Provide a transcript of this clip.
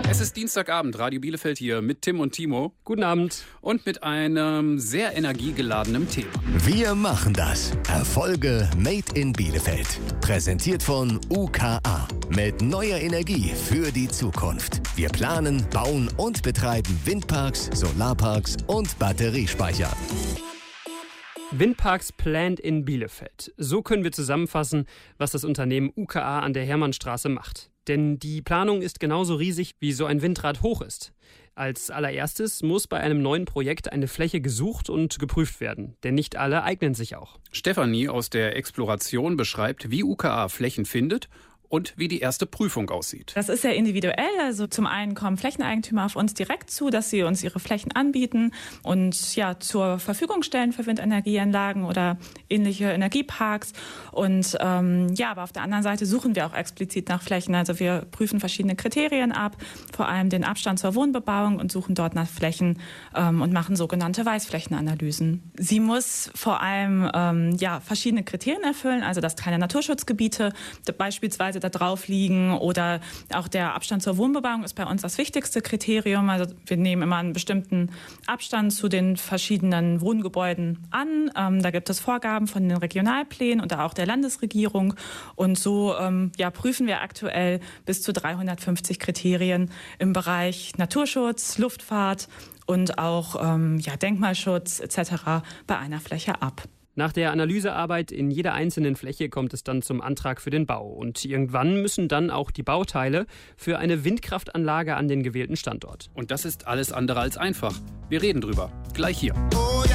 Es ist Dienstagabend, Radio Bielefeld hier mit Tim und Timo. Guten Abend. Und mit einem sehr energiegeladenen Thema. Wir machen das. Erfolge made in Bielefeld. Präsentiert von UKA. Mit neuer Energie für die Zukunft. Wir planen, bauen und betreiben Windparks, Solarparks und Batteriespeicher. Windparks planned in Bielefeld. So können wir zusammenfassen, was das Unternehmen UKA an der Hermannstraße macht. Denn die Planung ist genauso riesig, wie so ein Windrad hoch ist. Als allererstes muss bei einem neuen Projekt eine Fläche gesucht und geprüft werden. Denn nicht alle eignen sich auch. Stefanie aus der Exploration beschreibt, wie UKA Flächen findet und wie die erste Prüfung aussieht. Das ist sehr individuell. Also zum einen kommen Flächeneigentümer auf uns direkt zu, dass sie uns ihre Flächen anbieten und zur Verfügung stellen für Windenergieanlagen oder ähnliche Energieparks. Und aber auf der anderen Seite suchen wir auch explizit nach Flächen. Also wir prüfen verschiedene Kriterien ab, vor allem den Abstand zur Wohnbebauung und suchen dort nach Flächen und machen sogenannte Weißflächenanalysen. Sie muss vor allem verschiedene Kriterien erfüllen, also dass keine Naturschutzgebiete beispielsweise da drauf liegen oder auch der Abstand zur Wohnbebauung ist bei uns das wichtigste Kriterium. Also wir nehmen immer einen bestimmten Abstand zu den verschiedenen Wohngebäuden an. Da gibt es Vorgaben von den Regionalplänen und auch der Landesregierung. Und so prüfen wir aktuell bis zu 350 Kriterien im Bereich Naturschutz, Luftfahrt und auch Denkmalschutz etc. bei einer Fläche ab. Nach der Analysearbeit in jeder einzelnen Fläche kommt es dann zum Antrag für den Bau. Und irgendwann müssen dann auch die Bauteile für eine Windkraftanlage an den gewählten Standort. Und das ist alles andere als einfach. Wir reden drüber. Gleich hier. Oh